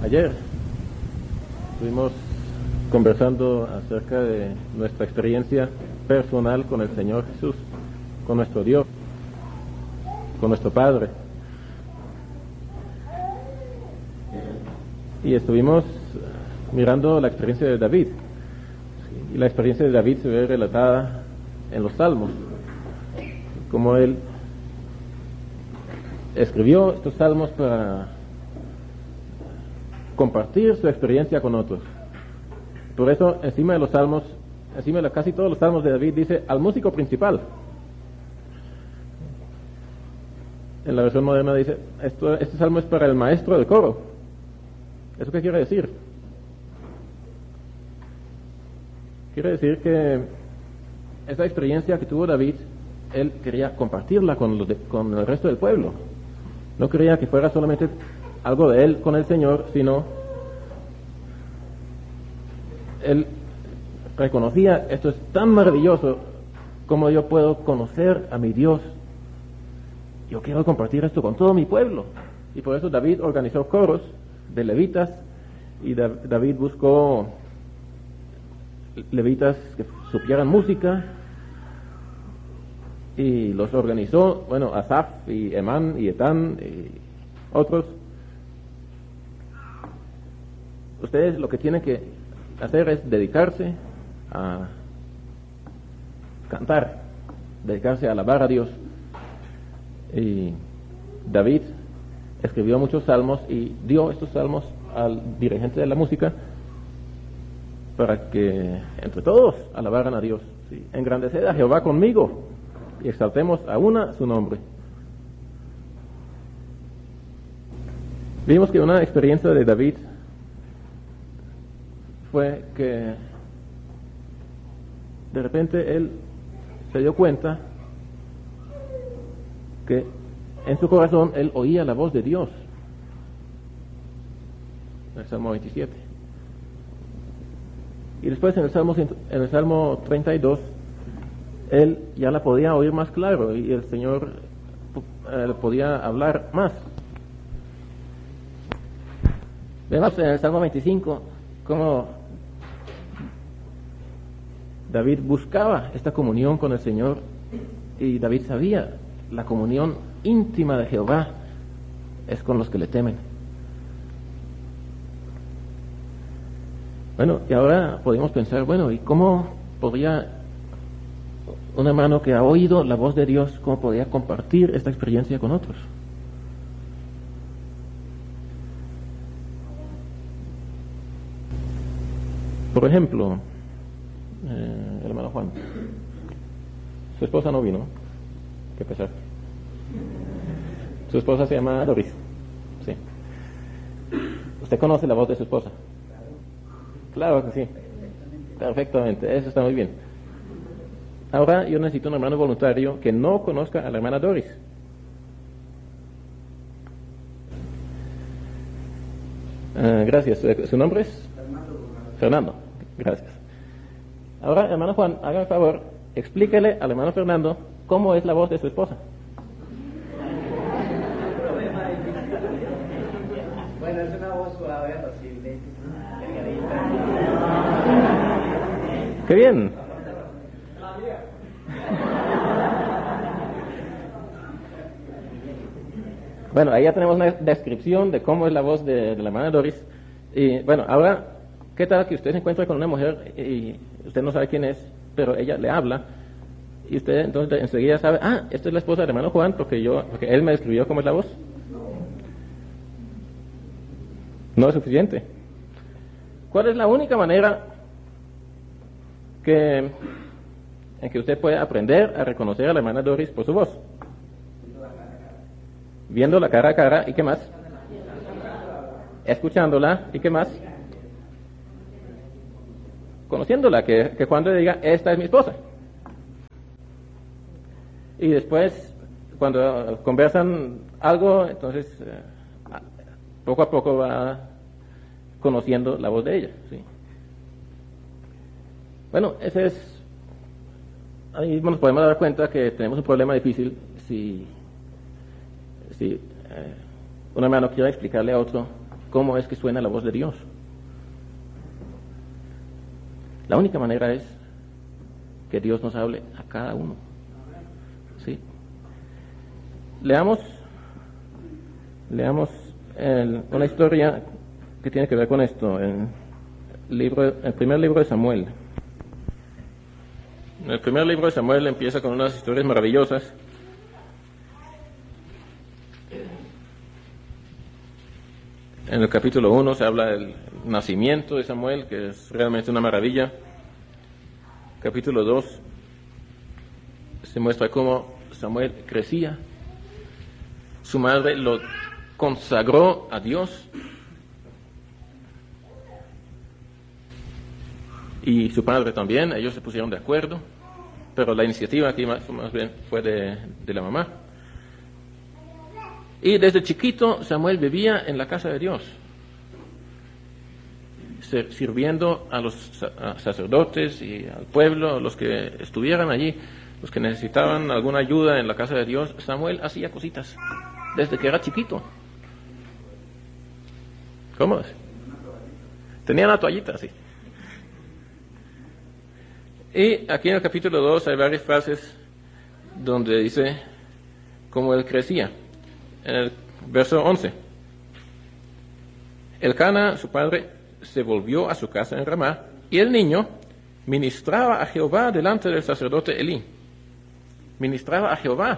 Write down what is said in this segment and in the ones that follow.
Ayer estuvimos conversando acerca de nuestra experiencia personal con el Señor Jesús, con nuestro Dios, con nuestro Padre. Y estuvimos mirando la experiencia de David. Y la experiencia de David se ve relatada en los Salmos, como él escribió estos salmos para compartir su experiencia con otros. Por eso, encima de los salmos, encima de casi todos los salmos de David, dice al músico principal. En la versión moderna dice, este salmo es para el maestro del coro. ¿Eso qué quiere decir? Quiere decir que esa experiencia que tuvo David, él quería compartirla con el resto del pueblo. No quería que fuera solamente algo de él con el Señor, sino él reconocía, esto es tan maravilloso, como yo puedo conocer a mi Dios. Yo quiero compartir esto con todo mi pueblo. Y por eso David organizó coros de levitas, y David buscó levitas que supieran música, y los organizó, Asaf y Emán y Etán y otros. Ustedes lo que tienen que hacer es dedicarse a cantar, dedicarse a alabar a Dios. Y David escribió muchos salmos y dio estos salmos al dirigente de la música para que entre todos alabaran a Dios. ¿Sí? Engrandeced a Jehová conmigo y exaltemos a una su nombre. Vimos que una experiencia de David fue que de repente él se dio cuenta que en su corazón él oía la voz de Dios. En el Salmo 27. Y después en el Salmo 32, él ya la podía oír más claro y el Señor podía hablar más. Vemos en el Salmo 25 cómo David buscaba esta comunión con el Señor, y David sabía, la comunión íntima de Jehová es con los que le temen. Y ahora podemos pensar, ¿y cómo podría un hermano que ha oído la voz de Dios, cómo podría compartir esta experiencia con otros? Por ejemplo, el hermano Juan, su esposa no vino, qué pesar. Su esposa se llama Doris. Sí. ¿Usted conoce la voz de su esposa? Claro que sí. Perfectamente, eso está muy bien. Ahora yo necesito un hermano voluntario que no conozca a la hermana Doris. Gracias. ¿Su nombre es? Fernando. Gracias. Ahora, hermano Juan, hágame el favor, explíquele al hermano Fernando cómo es la voz de su esposa. Bueno, es una voz suave, apacible, delgadita. ¡Qué bien! Ahí ya tenemos una descripción de cómo es la voz de la hermana Doris. Y ahora, ¿qué tal que usted se encuentra con una mujer y usted no sabe quién es, pero ella le habla, y usted entonces enseguida sabe, esta es la esposa del hermano Juan, porque él me describió cómo es la voz? No es suficiente. ¿Cuál es la única manera en que usted puede aprender a reconocer a la hermana Doris por su voz? Viéndola cara a cara, ¿y qué más? Escuchándola, ¿y qué más? Conociéndola, que cuando le diga, esta es mi esposa. Y después, cuando conversan algo, entonces poco a poco va conociendo la voz de ella. ¿Sí? Ese es... Ahí nos podemos dar cuenta que tenemos un problema difícil si un hermano quiere explicarle a otro cómo es que suena la voz de Dios. La única manera es que Dios nos hable a cada uno. ¿Sí? Leamos una historia que tiene que ver con esto, en el primer libro de Samuel. El primer libro de Samuel empieza con unas historias maravillosas. En el capítulo 1 se habla del nacimiento de Samuel, que es realmente una maravilla. Capítulo 2 se muestra cómo Samuel crecía. Su madre lo consagró a Dios. Y su padre también, ellos se pusieron de acuerdo. Pero la iniciativa aquí más bien fue de la mamá. Y desde chiquito Samuel vivía en la casa de Dios, sirviendo a los sacerdotes y al pueblo, los que estuvieran allí, los que necesitaban alguna ayuda en la casa de Dios. Samuel hacía cositas desde que era chiquito. ¿Cómo es? Tenía una toallita, sí. Y aquí en el capítulo 2 hay varias frases donde dice cómo él crecía. En el verso 11. Elcana, su padre, se volvió a su casa en Ramá, y el niño ministraba a Jehová delante del sacerdote Elí. Ministraba a Jehová.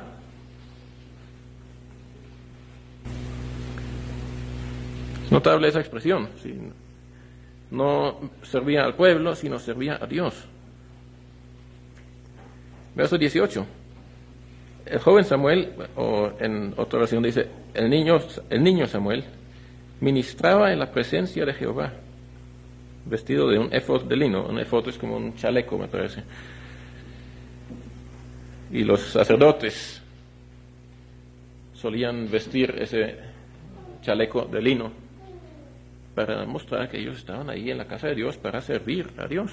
Es notable esa expresión. ¿Sí? No servía al pueblo, sino servía a Dios. Verso 18. El joven Samuel, o en otra versión dice, el niño Samuel, ministraba en la presencia de Jehová, vestido de un efod de lino. Un efod es como un chaleco, me parece. Y los sacerdotes solían vestir ese chaleco de lino para mostrar que ellos estaban ahí en la casa de Dios para servir a Dios.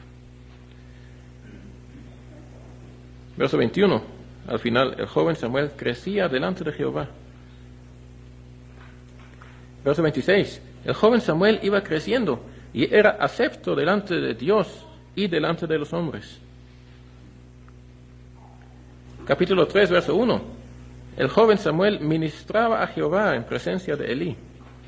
Verso 21. Al final, el joven Samuel crecía delante de Jehová. Verso 26. El joven Samuel iba creciendo y era acepto delante de Dios y delante de los hombres. Capítulo 3, verso 1. El joven Samuel ministraba a Jehová en presencia de Elí.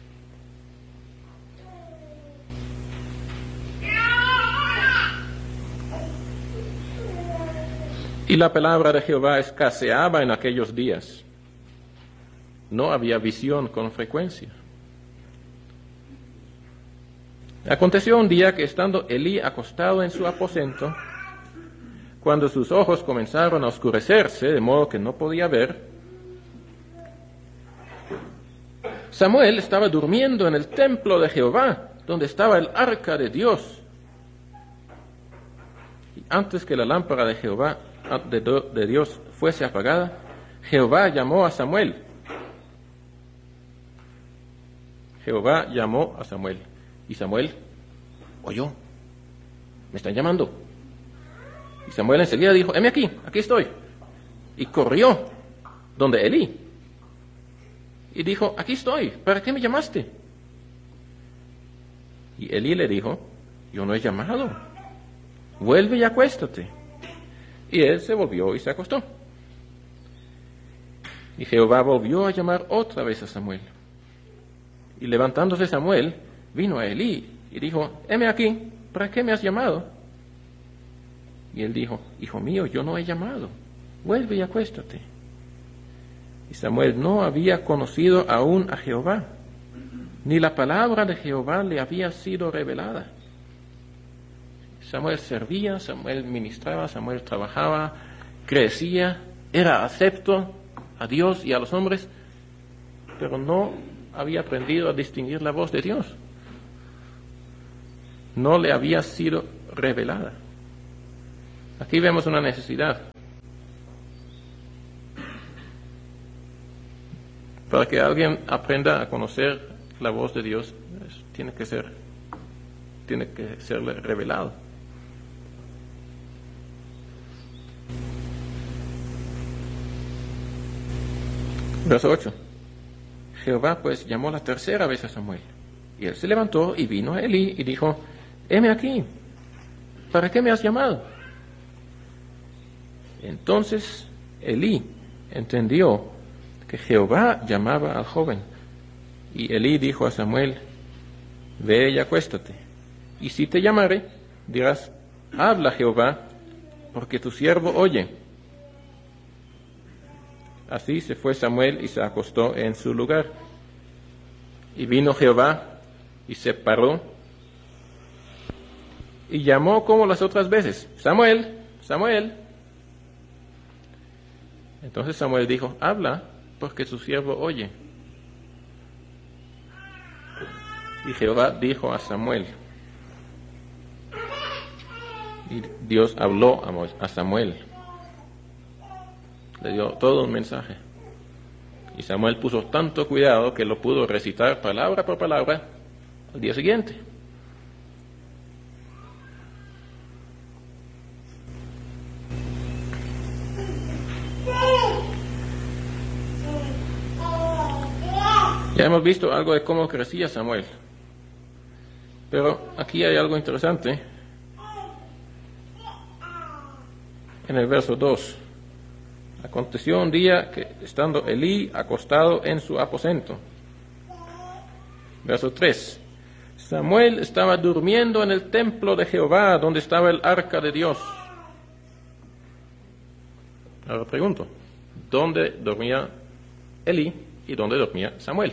Y la palabra de Jehová escaseaba en aquellos días. No había visión con frecuencia. Aconteció un día que estando Elí acostado en su aposento, cuando sus ojos comenzaron a oscurecerse, de modo que no podía ver, Samuel estaba durmiendo en el templo de Jehová, donde estaba el arca de Dios. Y antes que la lámpara de Jehová de Dios fuese apagada, Jehová llamó a Samuel. Jehová llamó a Samuel. Y Samuel oyó. Me están llamando. Y Samuel enseguida dijo, heme aquí estoy. Y corrió donde Elí. Y dijo, aquí estoy, ¿para qué me llamaste? Y Elí le dijo, yo no he llamado. Vuelve y acuéstate. Y él se volvió y se acostó. Y Jehová volvió a llamar otra vez a Samuel. Y levantándose Samuel, vino a Elí y dijo, heme aquí, ¿para qué me has llamado? Y él dijo, hijo mío, yo no he llamado, vuelve y acuéstate. Y Samuel no había conocido aún a Jehová, ni la palabra de Jehová le había sido revelada. Samuel servía, Samuel ministraba, Samuel trabajaba, crecía, era acepto a Dios y a los hombres, pero no había aprendido a distinguir la voz de Dios. No le había sido revelada. Aquí vemos una necesidad. Para que alguien aprenda a conocer la voz de Dios, tiene que serle revelado. Verso 8. Jehová pues llamó la tercera vez a Samuel. Y él se levantó y vino a Elí y dijo, heme aquí, ¿para qué me has llamado? Entonces Elí entendió que Jehová llamaba al joven. Y Elí dijo a Samuel, ve y acuéstate. Y si te llamare, dirás, habla Jehová, porque tu siervo oye. Así se fue Samuel y se acostó en su lugar. Y vino Jehová y se paró y llamó como las otras veces, Samuel, Samuel. Entonces Samuel dijo, habla, porque tu siervo oye. Y Jehová dijo a Samuel, y Dios habló a Samuel, le dio todo un mensaje. Y Samuel puso tanto cuidado que lo pudo recitar palabra por palabra al día siguiente. Ya hemos visto algo de cómo crecía Samuel. Pero aquí hay algo interesante. En el verso 2. Aconteció un día que, estando Elí acostado en su aposento. Verso 3. Samuel estaba durmiendo en el templo de Jehová, donde estaba el arca de Dios. Ahora pregunto, ¿dónde dormía Elí y dónde dormía Samuel?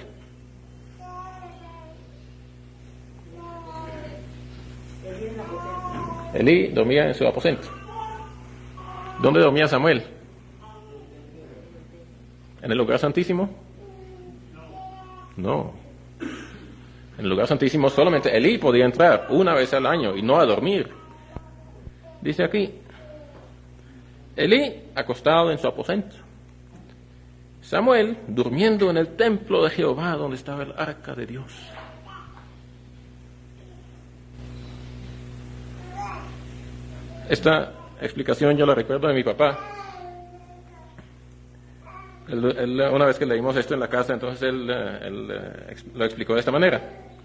Elí dormía en su aposento. ¿Dónde dormía Samuel? ¿En el lugar santísimo? No. En el lugar santísimo solamente Elí podía entrar una vez al año y no a dormir. Dice aquí, Elí acostado en su aposento. Samuel durmiendo en el templo de Jehová donde estaba el arca de Dios. Esta explicación yo la recuerdo de mi papá. Una vez que leímos esto en la casa, entonces él lo explicó de esta manera.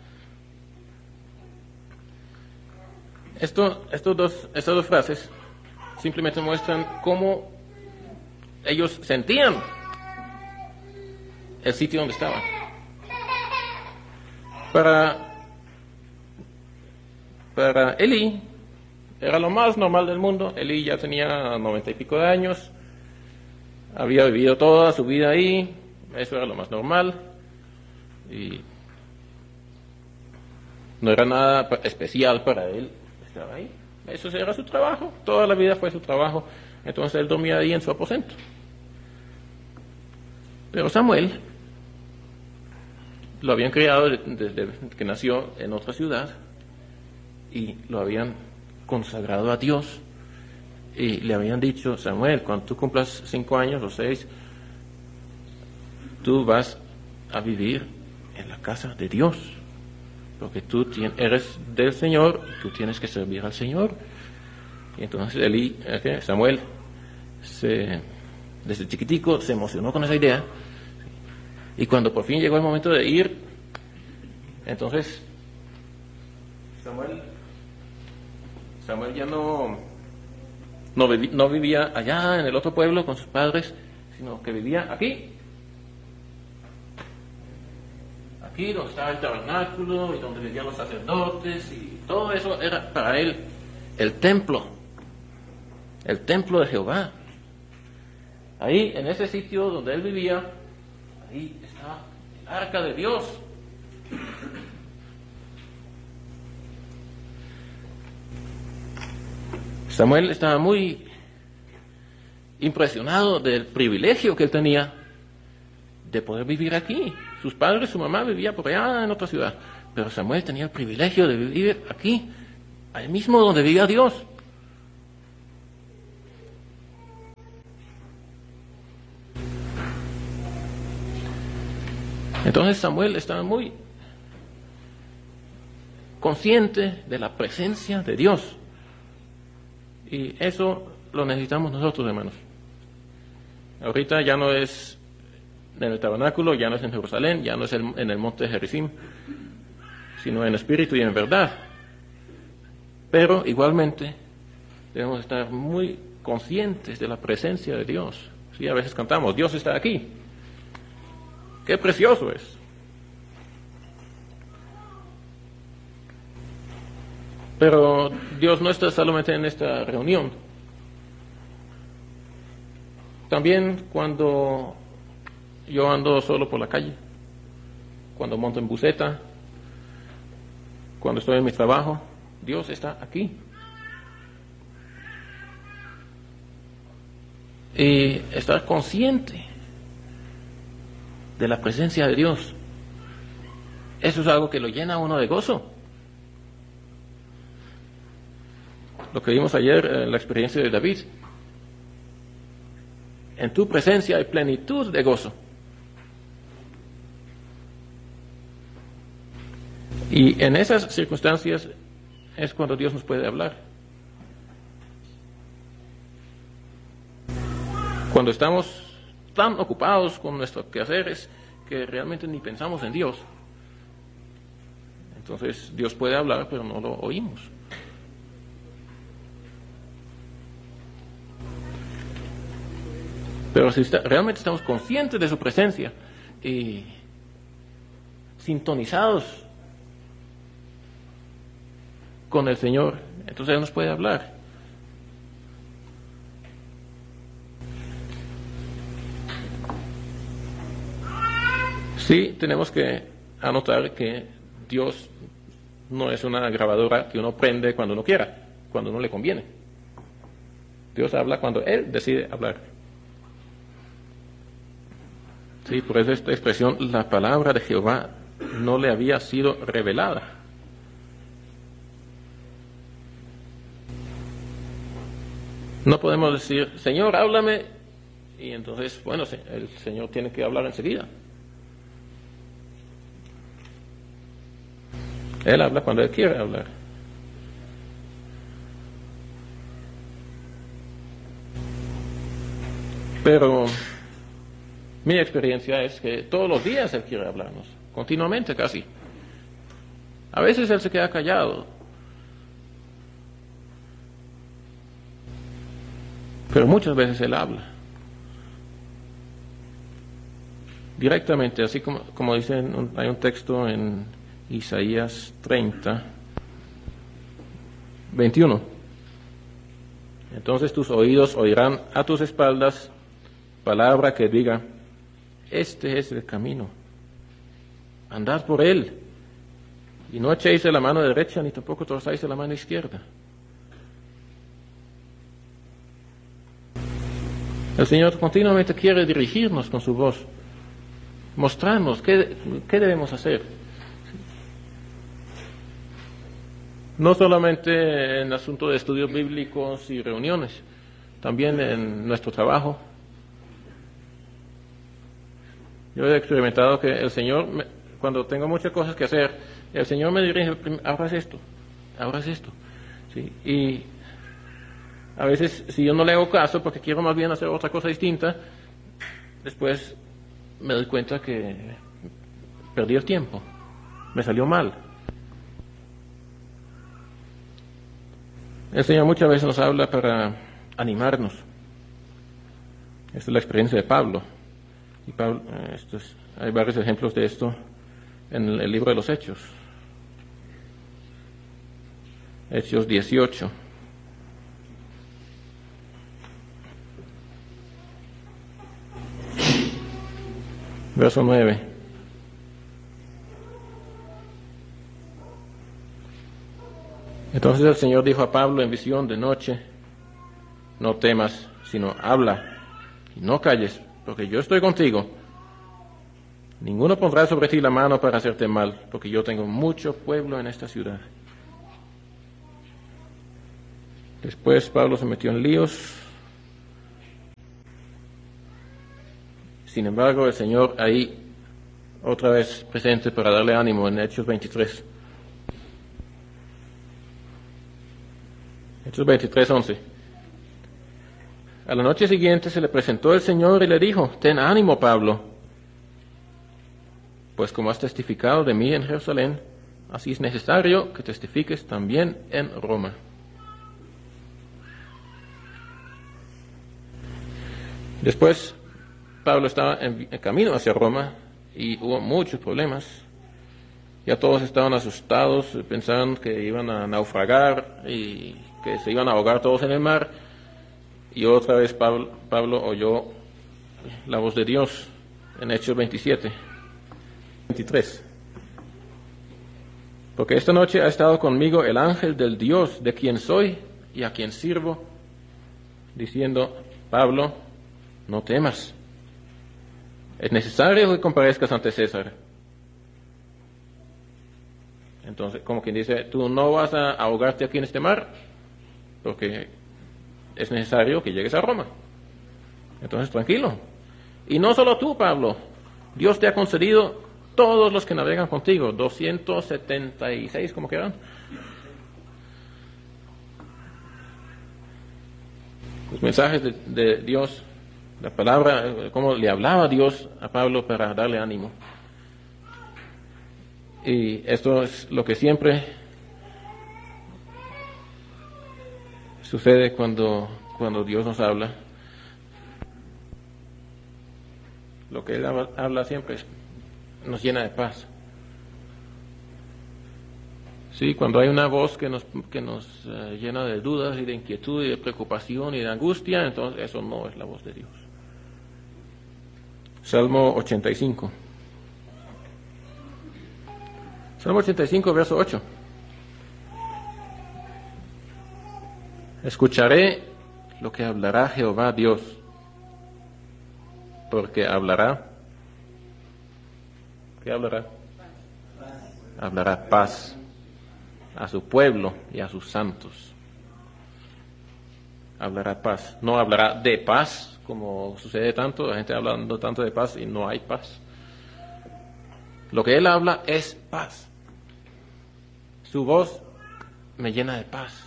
Estas dos frases simplemente muestran cómo ellos sentían el sitio donde estaban. Para Elí era lo más normal del mundo. Elí ya tenía 90 y pico de años, había vivido toda su vida ahí, eso era lo más normal y no era nada especial para él estar ahí. Eso era su trabajo, toda la vida fue su trabajo. Entonces él dormía ahí en su aposento. Pero Samuel lo habían criado desde que nació en otra ciudad y lo habían consagrado a Dios y le habían dicho, Samuel, cuando tú cumplas 5 años o 6, tú vas a vivir en la casa de Dios, porque tú eres del Señor y tú tienes que servir al Señor. Y entonces Samuel desde chiquitico se emocionó con esa idea, y cuando por fin llegó el momento de ir, entonces Samuel ya no vivía allá en el otro pueblo con sus padres, sino que vivía aquí donde estaba el tabernáculo y donde vivían los sacerdotes, y todo eso era para él el templo de Jehová. Ahí, en ese sitio donde él vivía, ahí estaba el arca de Dios. Samuel estaba muy impresionado del privilegio que él tenía de poder vivir aquí. Sus padres, su mamá vivía por allá en otra ciudad, pero Samuel tenía el privilegio de vivir aquí, ahí mismo donde vivía Dios. Entonces Samuel estaba muy consciente de la presencia de Dios. Y eso lo necesitamos nosotros, hermanos. Ahorita ya no es en el tabernáculo, ya no es en Jerusalén, ya no es en el monte de Gerizim, sino en espíritu y en verdad. Pero igualmente debemos estar muy conscientes de la presencia de Dios. Sí, a veces cantamos, Dios está aquí. ¡Qué precioso es! Pero Dios no está solamente en esta reunión. También cuando yo ando solo por la calle, cuando monto en buseta, cuando estoy en mi trabajo, Dios está aquí. Y estar consciente de la presencia de Dios, eso es algo que lo llena a uno de gozo. Lo que vimos ayer en la experiencia de David. En tu presencia hay plenitud de gozo. Y en esas circunstancias es cuando Dios nos puede hablar. Cuando estamos tan ocupados con nuestros quehaceres que realmente ni pensamos en Dios. Entonces Dios puede hablar, pero no lo oímos. Pero si realmente estamos conscientes de su presencia y sintonizados con el Señor, entonces Él nos puede hablar. Sí, tenemos que anotar que Dios no es una grabadora que uno prende cuando uno quiera, cuando no le conviene. Dios habla cuando Él decide hablar. Sí, por eso esta expresión, la palabra de Jehová no le había sido revelada. No podemos decir, Señor, háblame, y entonces, bueno, el Señor tiene que hablar enseguida. Él habla cuando Él quiere hablar. Pero mi experiencia es que todos los días Él quiere hablarnos, continuamente casi. A veces Él se queda callado, pero muchas veces Él habla. Directamente, así como dicen, hay un texto en Isaías 30, 21. Entonces tus oídos oirán a tus espaldas palabra que diga, este es el camino, andad por él, y no echéis de la mano derecha, ni tampoco torzáis de la mano izquierda. El Señor continuamente quiere dirigirnos con su voz, mostrarnos qué debemos hacer. No solamente en asunto de estudios bíblicos y reuniones, también en nuestro trabajo. Yo he experimentado que el Señor, cuando tengo muchas cosas que hacer, el Señor me dirige, ahora haz esto. ¿Sí? Y a veces, si yo no le hago caso, porque quiero más bien hacer otra cosa distinta, después me doy cuenta que perdí el tiempo, me salió mal. El Señor muchas veces nos habla para animarnos. Esta es la experiencia de Pablo. Y Pablo, hay varios ejemplos de esto en el libro de los Hechos. Hechos 18. Verso 9. Entonces el Señor dijo a Pablo en visión de noche, no temas, sino habla y no calles, porque yo estoy contigo. Ninguno pondrá sobre ti la mano para hacerte mal, porque yo tengo mucho pueblo en esta ciudad. Después Pablo se metió en líos. Sin embargo, el Señor ahí otra vez presente para darle ánimo en Hechos 23. Hechos 23, 11. A la noche siguiente se le presentó el Señor y le dijo, ten ánimo, Pablo, pues como has testificado de mí en Jerusalén, así es necesario que testifiques también en Roma. Después, Pablo estaba en camino hacia Roma y hubo muchos problemas. Ya todos estaban asustados, pensaban que iban a naufragar y que se iban a ahogar todos en el mar. Y otra vez Pablo oyó la voz de Dios en Hechos 27, 23. Porque esta noche ha estado conmigo el ángel del Dios de quien soy y a quien sirvo, diciendo: Pablo, no temas. Es necesario que comparezcas ante César. Entonces, como quien dice, tú no vas a ahogarte aquí en este mar, porque es necesario que llegues a Roma. Entonces, tranquilo. Y no solo tú, Pablo. Dios te ha concedido todos los que navegan contigo, 276, como quieran. Los mensajes de Dios, la palabra, cómo le hablaba Dios a Pablo para darle ánimo. Y esto es lo que siempre sucede cuando Dios nos habla. Lo que Él habla siempre nos llena de paz. Sí, cuando hay una voz que nos llena de dudas y de inquietud y de preocupación y de angustia, entonces eso no es la voz de Dios. Salmo 85. Salmo 85, verso 8. Escucharé lo que hablará Jehová Dios, porque hablará. ¿Qué hablará? Hablará paz a su pueblo y a sus santos. Hablará paz. No hablará de paz, como sucede tanto, la gente hablando tanto de paz y no hay paz. Lo que Él habla es paz. Su voz me llena de paz.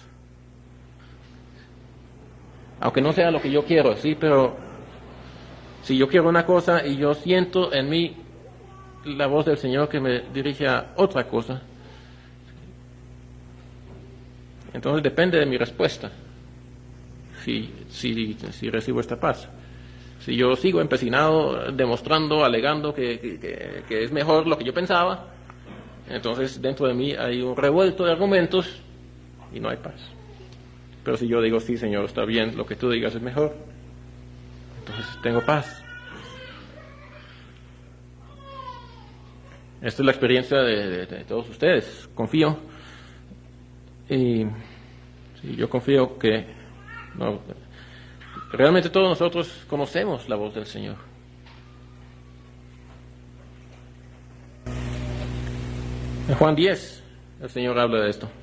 Aunque no sea lo que yo quiero, sí, pero si yo quiero una cosa y yo siento en mí la voz del Señor que me dirige a otra cosa, entonces depende de mi respuesta si recibo esta paz. Si yo sigo empecinado, demostrando, alegando que es mejor lo que yo pensaba, entonces dentro de mí hay un revuelto de argumentos y no hay paz. Pero si yo digo, sí, Señor, está bien, lo que tú digas es mejor, entonces tengo paz. Esta es la experiencia de todos ustedes, confío. Y sí, yo confío que realmente todos nosotros conocemos la voz del Señor. En Juan 10, el Señor habla de esto.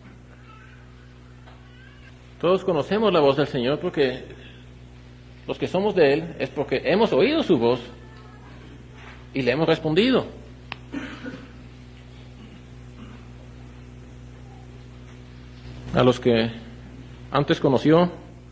Todos conocemos la voz del Señor porque los que somos de Él es porque hemos oído su voz y le hemos respondido. A los que antes conoció,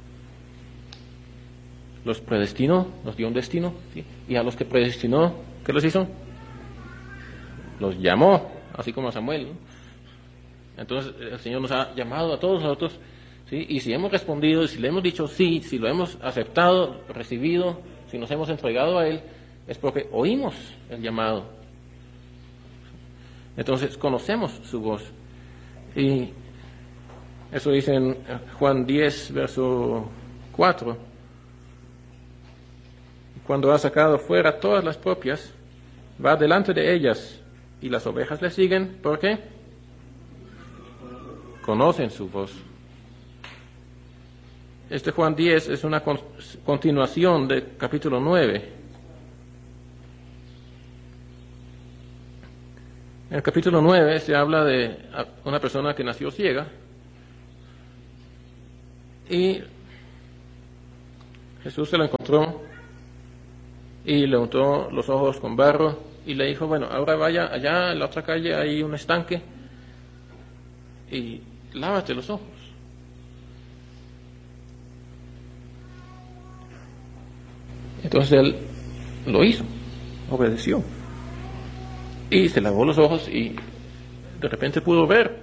los predestinó, nos dio un destino, ¿sí? Y a los que predestinó, ¿qué les hizo? Los llamó, así como a Samuel, ¿no? Entonces el Señor nos ha llamado a todos nosotros, ¿sí? Y si hemos respondido, si le hemos dicho sí, si lo hemos aceptado, recibido, si nos hemos entregado a Él, es porque oímos el llamado. Entonces conocemos su voz. Y eso dice en Juan 10, verso 4. Cuando ha sacado fuera todas las propias, va delante de ellas, y las ovejas le siguen. ¿Por qué? Conocen su voz. Este Juan 10 es una continuación del capítulo 9. En el capítulo 9 se habla de una persona que nació ciega. Y Jesús se lo encontró y le untó los ojos con barro y le dijo, bueno, ahora vaya allá en la otra calle, hay un estanque y lávate los ojos. Entonces él lo hizo, obedeció y se lavó los ojos y de repente pudo ver.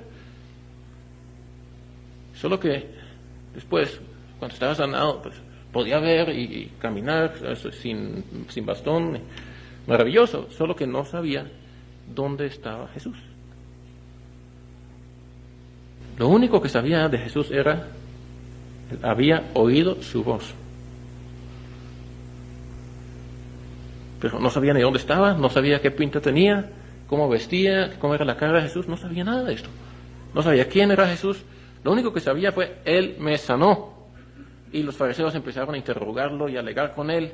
Solo que después, cuando estaba sanado, pues podía ver y caminar sin bastón. Maravilloso, solo que no sabía dónde estaba Jesús. Lo único que sabía de Jesús era, había oído su voz. Pero no sabía ni dónde estaba, no sabía qué pinta tenía, cómo vestía, cómo era la cara de Jesús, no sabía nada de esto. No sabía quién era Jesús. Lo único que sabía fue, Él me sanó. Y los fariseos empezaron a interrogarlo y a alegar con Él.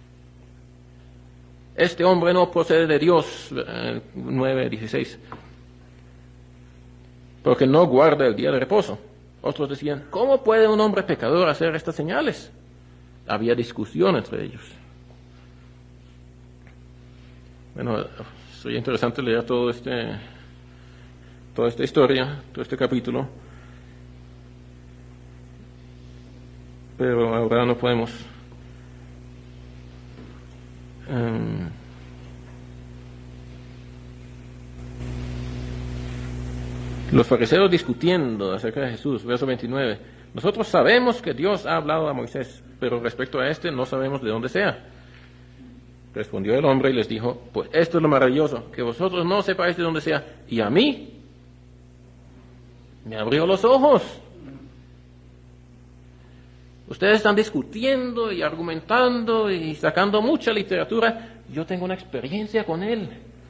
Este hombre no procede de Dios, 9:16, porque no guarda el día de reposo. Otros decían, ¿cómo puede un hombre pecador hacer estas señales? Había discusión entre ellos. Bueno, sería interesante leer toda esta historia, todo este capítulo, pero ahora no podemos. Los fariseos discutiendo acerca de Jesús, verso 29. Nosotros sabemos que Dios ha hablado a Moisés, pero respecto a este no sabemos de dónde sea. Respondió el hombre y les dijo, pues esto es lo maravilloso, que vosotros no sepáis de dónde sea, y a mí me abrió los ojos. Ustedes están discutiendo y argumentando y sacando mucha literatura. Yo tengo una experiencia con Él.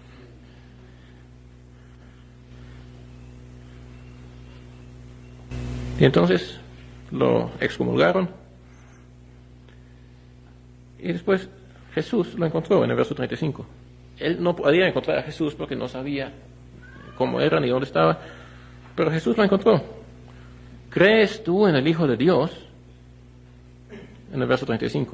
Y entonces lo excomulgaron. Y después Jesús lo encontró en el verso 35. Él no podía encontrar a Jesús porque no sabía cómo era ni dónde estaba. Pero Jesús lo encontró. ¿Crees tú en el Hijo de Dios? En el verso 35.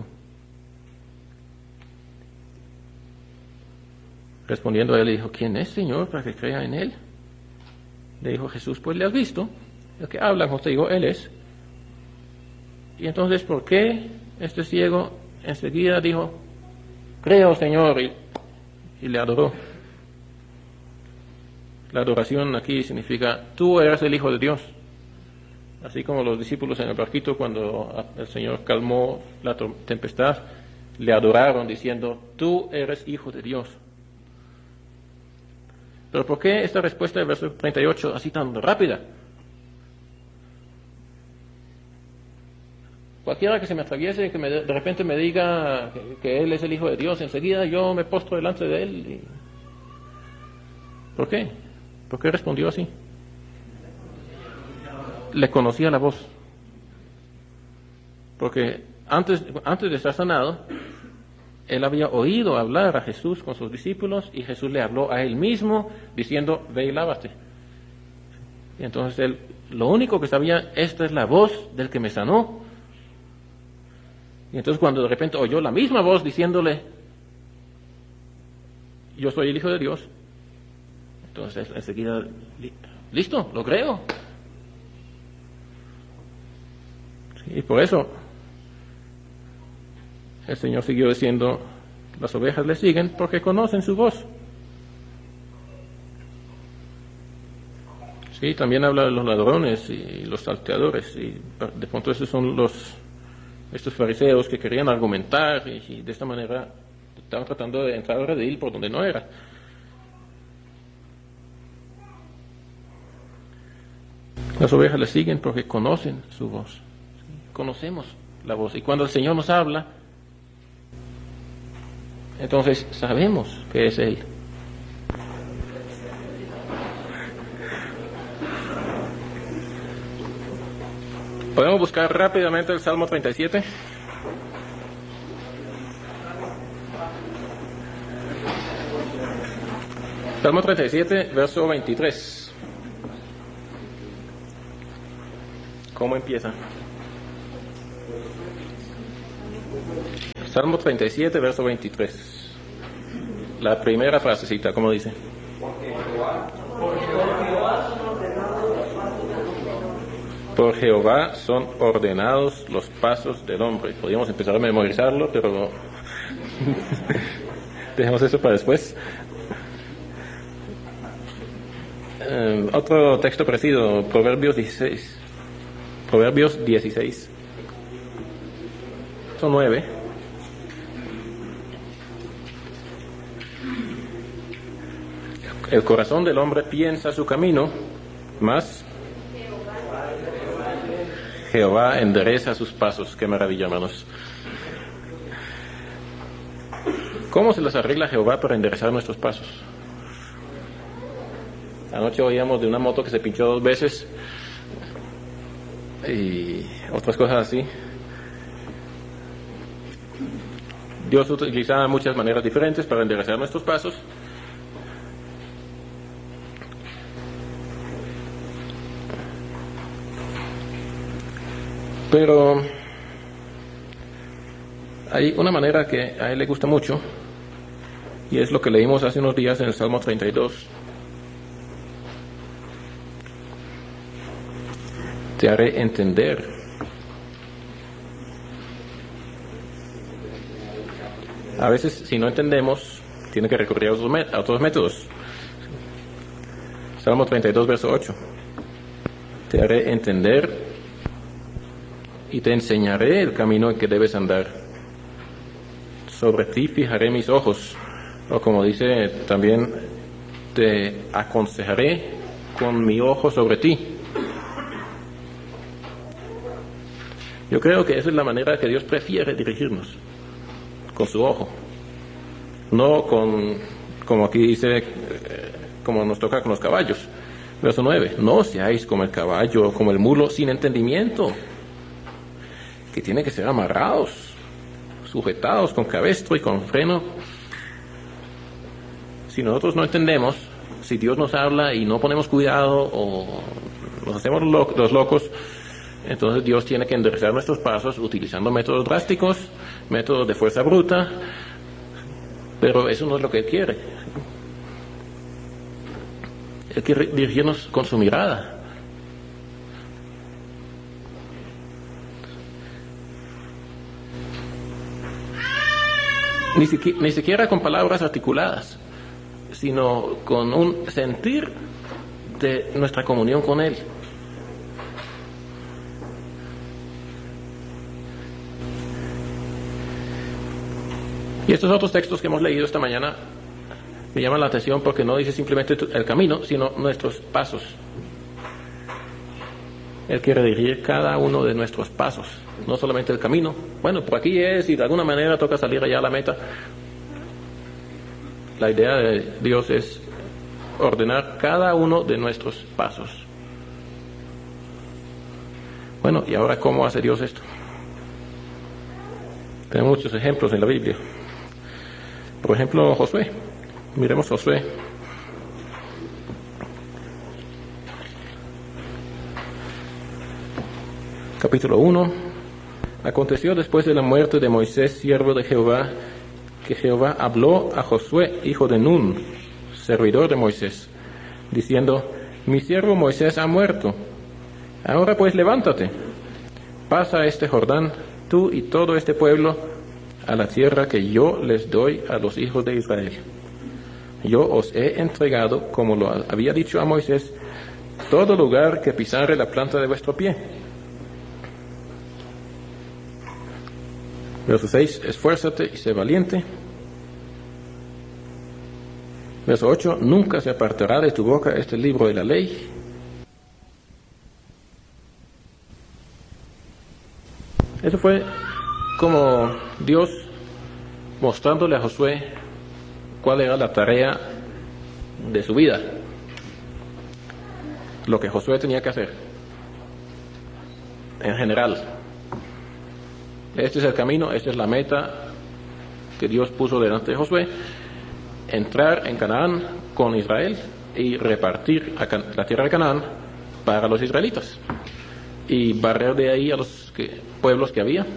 Respondiendo a él, le dijo, ¿quién es, Señor, para que crea en Él? Le dijo Jesús, pues le has visto. El que habla contigo, Él es. Y entonces, ¿por qué este ciego enseguida dijo, creo, Señor, y le adoró? La adoración aquí significa, tú eres el Hijo de Dios. Así como los discípulos en el barquito, cuando el Señor calmó la tempestad, le adoraron diciendo, tú eres Hijo de Dios. Pero ¿por qué esta respuesta del verso 38 así tan rápida? Cualquiera que se me atraviese y que de repente me diga que Él es el Hijo de Dios, enseguida yo me postro delante de Él. ¿Por qué? ¿Por qué respondió así? Le conocía la voz. Porque antes de estar sanado, él había oído hablar a Jesús con sus discípulos y Jesús le habló a él mismo diciendo, ve y lávate. Y entonces él, lo único que sabía, esta es la voz del que me sanó. Y entonces cuando de repente oyó la misma voz diciéndole, yo soy el Hijo de Dios, entonces enseguida, listo, lo creo. Y por eso el Señor siguió diciendo, las ovejas le siguen porque conocen su voz. Sí, también habla de los ladrones y los salteadores, y de pronto esos son estos fariseos que querían argumentar y de esta manera estaban tratando de entrar al redil por donde no era. Las ovejas le siguen porque conocen su voz. Conocemos la voz. Y cuando el Señor nos habla, entonces sabemos que es Él. ¿Podemos buscar rápidamente el Salmo 37? Salmo 37, verso 23. ¿Cómo empieza? Salmo 37, verso 23. La primera frasecita, ¿cómo dice? Por Jehová son ordenados los pasos del hombre. Podríamos empezar a memorizarlo, pero dejemos eso para después. Otro texto parecido, Proverbios 16. Proverbios 16. Son 9. El corazón del hombre piensa su camino, mas Jehová endereza sus pasos. Qué maravilla, hermanos. ¿Cómo se las arregla Jehová para enderezar nuestros pasos? Anoche oíamos de una moto que se pinchó 2 veces y otras cosas así. Dios utiliza muchas maneras diferentes para enderezar nuestros pasos. Pero hay una manera que a él le gusta mucho, y es lo que leímos hace unos días en el Salmo 32. Te haré entender. A veces, si no entendemos, tiene que recurrir a otros métodos. Salmo 32, verso 8. Te haré entender y te enseñaré el camino en que debes andar. Sobre ti fijaré mis ojos. O como dice también, te aconsejaré con mi ojo sobre ti. Yo creo que esa es la manera que Dios prefiere dirigirnos, con su ojo. No como aquí dice, como nos toca con los caballos. Verso 9, no seáis como el caballo o como el mulo sin entendimiento, que tiene que ser amarrados, sujetados con cabestro y con freno. Si nosotros no entendemos, si Dios nos habla y no ponemos cuidado o nos hacemos los locos, entonces Dios tiene que enderezar nuestros pasos utilizando métodos drásticos, métodos de fuerza bruta, pero eso no es lo que Él quiere. Él quiere dirigirnos con su mirada. Ni siquiera con palabras articuladas, sino con un sentir de nuestra comunión con Él. Y estos otros textos que hemos leído esta mañana me llaman la atención porque no dice simplemente el camino, sino nuestros pasos. Él quiere dirigir cada uno de nuestros pasos, no solamente el camino. Bueno, por aquí es y de alguna manera toca salir allá a la meta. La idea de Dios es ordenar cada uno de nuestros pasos. Bueno, ¿y ahora cómo hace Dios esto? Tenemos muchos ejemplos en la Biblia. Por ejemplo, Josué. Miremos Josué. Capítulo 1. Aconteció después de la muerte de Moisés, siervo de Jehová, que Jehová habló a Josué, hijo de Nun, servidor de Moisés, diciendo: mi siervo Moisés ha muerto. Ahora pues levántate, pasa este Jordán, tú y todo este pueblo, a la tierra que yo les doy a los hijos de Israel. Yo os he entregado, como lo había dicho a Moisés, todo lugar que pisare la planta de vuestro pie. Verso 6, esfuérzate y sé valiente. Verso 8, nunca se apartará de tu boca este libro de la ley. Eso fue como Dios mostrándole a Josué cuál era la tarea de su vida, lo que Josué tenía que hacer en general. Este es el camino, esta es la meta que Dios puso delante de Josué: entrar en Canaán con Israel y repartir la tierra de Canaán para los israelitas y barrer de ahí a los pueblos que había.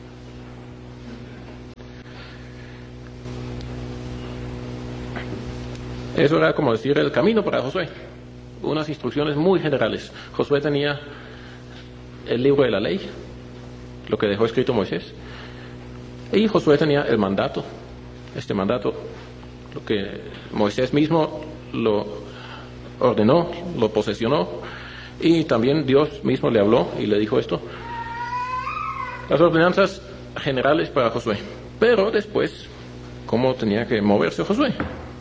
Eso era como decir el camino para Josué, unas instrucciones muy generales. Josué tenía el libro de la ley, lo que dejó escrito Moisés, y Josué tenía el mandato, este mandato, lo que Moisés mismo lo ordenó, lo posesionó, y también Dios mismo le habló y le dijo esto. Las ordenanzas generales para Josué. Pero después, ¿cómo tenía que moverse Josué?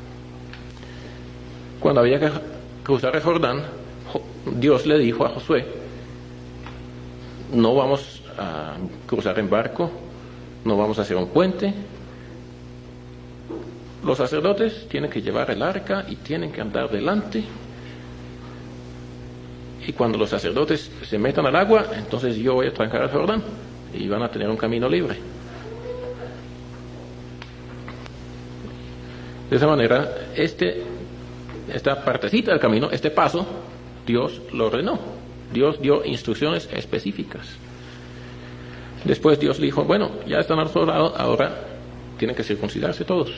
Cuando había que cruzar el Jordán, Dios le dijo a Josué: no vamos a cruzar en barco, no vamos a hacer un puente. Los sacerdotes tienen que llevar el arca y tienen que andar delante. Y cuando los sacerdotes se metan al agua, entonces yo voy a trancar el Jordán y van a tener un camino libre. De esa manera, esta partecita del camino, este paso, Dios lo ordenó. Dios dio instrucciones específicas. Después Dios dijo: bueno, ya están al otro lado, ahora tienen que circuncidarse todos.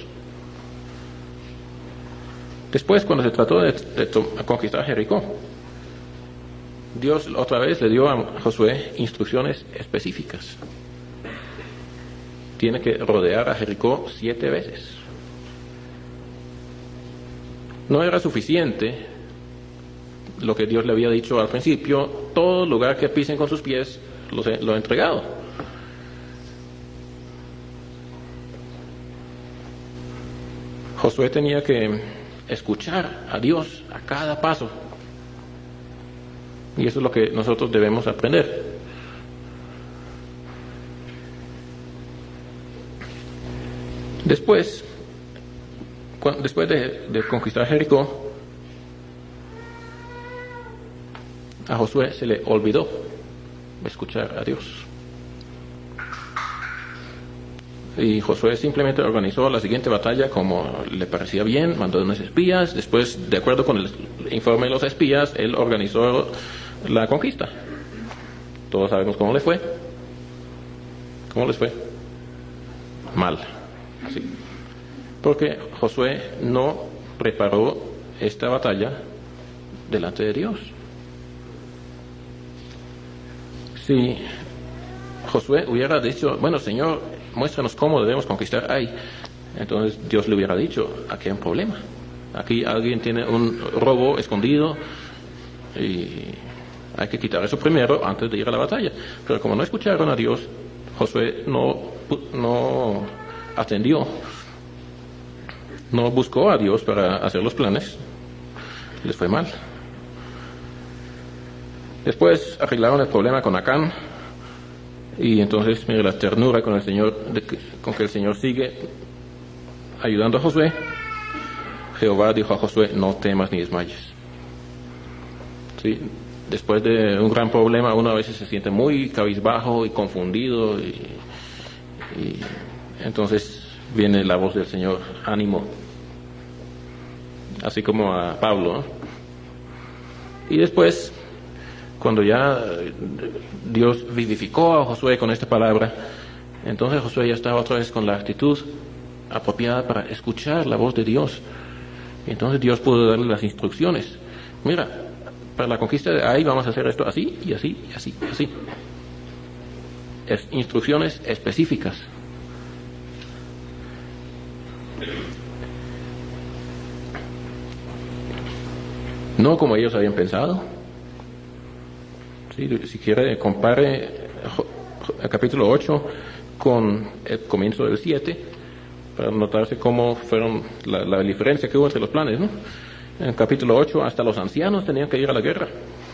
Después, cuando se trató de conquistar Jericó, Dios otra vez le dio a Josué instrucciones específicas. Tiene que rodear a Jericó 7 veces. No era suficiente lo que Dios le había dicho al principio: todo lugar que pisen con sus pies lo he entregado. Josué tenía que escuchar a Dios a cada paso. Y eso es lo que nosotros debemos aprender. Después de conquistar Jericó, a Josué se le olvidó escuchar a Dios. Y Josué simplemente organizó la siguiente batalla como le parecía bien, mandó unos espías. Después, de acuerdo con el informe de los espías, él organizó la conquista. Todos sabemos cómo le fue. ¿Cómo les fue? Mal. Sí. Porque Josué no preparó esta batalla delante de Dios. Si Josué hubiera dicho: bueno, Señor, muéstranos cómo debemos conquistar ahí, entonces Dios le hubiera dicho: aquí hay un problema. Aquí alguien tiene un robo escondido y hay que quitar eso primero antes de ir a la batalla. Pero como no escucharon a Dios, Josué no atendió, no buscó a Dios para hacer los planes. Les fue mal. Después arreglaron el problema con Acán. Y entonces, mire la ternura con el Señor, con que el Señor sigue ayudando a Josué. Jehová dijo a Josué: no temas ni desmayes. ¿Sí? Después de un gran problema, uno a veces se siente muy cabizbajo y confundido. Y entonces viene la voz del Señor: ánimo. Así como a Pablo, ¿no? Y después, cuando ya Dios vivificó a Josué con esta palabra, entonces Josué ya estaba otra vez con la actitud apropiada para escuchar la voz de Dios. Y entonces Dios pudo darle las instrucciones. Mira, para la conquista de Ai vamos a hacer esto así, y así, y así, y así. Instrucciones específicas. No como ellos habían pensado. Si quiere, compare el capítulo 8 con el comienzo del 7 para notarse cómo fueron la diferencia que hubo entre los planes, ¿no? En el capítulo 8 hasta los ancianos tenían que ir a la guerra.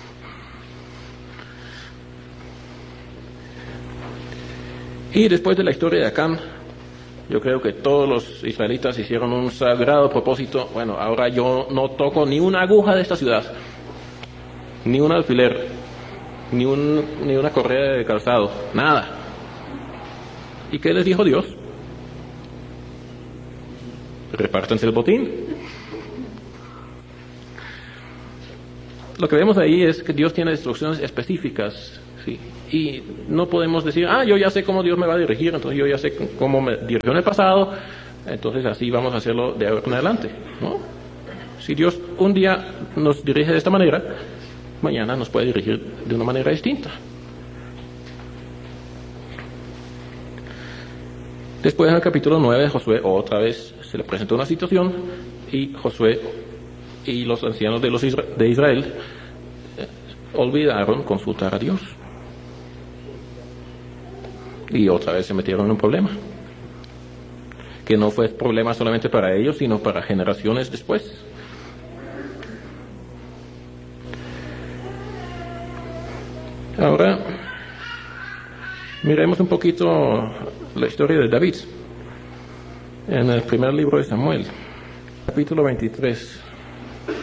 Y después de la historia de Acán, yo creo que todos los israelitas hicieron un sagrado propósito: bueno, ahora yo no toco ni una aguja de esta ciudad, ni un alfiler, ni una correa de calzado, nada. ¿Y qué les dijo Dios? Repártanse el botín. Lo que vemos ahí es que Dios tiene instrucciones específicas, ¿sí? Y no podemos decir: yo ya sé cómo Dios me va a dirigir, entonces yo ya sé cómo me dirigió en el pasado, entonces así vamos a hacerlo de ahora en adelante, ¿no? Si Dios un día nos dirige de esta manera, mañana nos puede dirigir de una manera distinta. Después, en el capítulo 9 de Josué, otra vez se le presentó una situación y Josué y los ancianos de Israel olvidaron consultar a Dios. Y otra vez se metieron en un problema. Que no fue problema solamente para ellos, sino para generaciones después. Ahora, miremos un poquito la historia de David. En el primer libro de Samuel, capítulo 23.